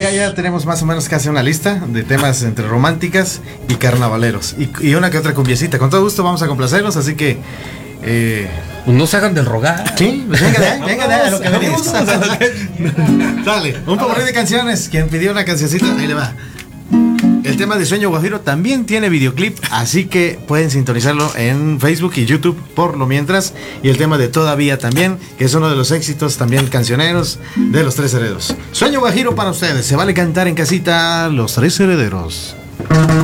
ya tenemos más o menos casi una lista de temas entre románticas y carnavaleros. Y una que otra cumbiecita. Con todo gusto vamos a complacerlos, así que... Pues no se hagan del rogar. Sí, pues venga de ahí, a lo que venimos. Dale, un popurrí de canciones. Quien pidió una cancioncita, ahí le va. El tema de Sueño Guajiro también tiene videoclip, así que pueden sintonizarlo en Facebook y YouTube por lo mientras. Y el tema de Todavía también, que es uno de los éxitos también cancioneros de Los Tres Herederos. Sueño Guajiro para ustedes, se vale cantar en casita Los Tres Herederos.